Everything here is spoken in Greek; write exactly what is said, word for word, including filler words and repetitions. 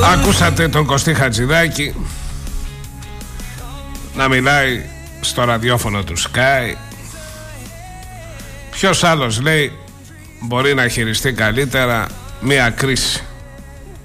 Ακούσατε τον Κωστή Χατζηδάκη να μιλάει στο ραδιόφωνο του Sky. Ποιος άλλος, λέει, μπορεί να χειριστεί καλύτερα μία κρίση?